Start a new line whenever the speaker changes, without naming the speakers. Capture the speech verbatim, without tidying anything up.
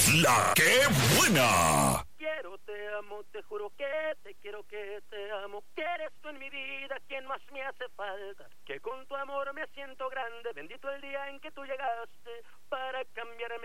La que buena.
Quiero, te amo, te juro que te quiero, que te amo, que eres tú en mi vida quien más me hace falta, que con tu amor me siento grande, bendito el día en que tú llegaste para cambiarme